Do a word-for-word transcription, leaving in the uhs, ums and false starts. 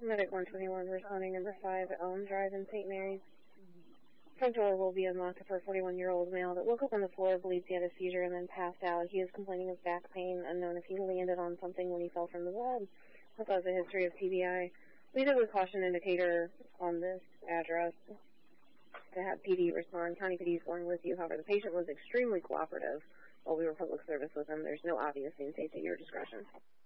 Medic one twenty-one responding number five, Elm Drive in Saint Mary's. Front door will be unlocked for a forty-one-year-old male that woke up on the floor, believes he had a seizure, and then passed out. He is complaining of back pain, unknown if he landed on something when he fell from the wall. Also has a history of T B I. Please have a caution indicator on this address to have P D respond. County P D is going with you. However, the patient was extremely cooperative while we were public service with him. There's no obvious need safety at your discretion.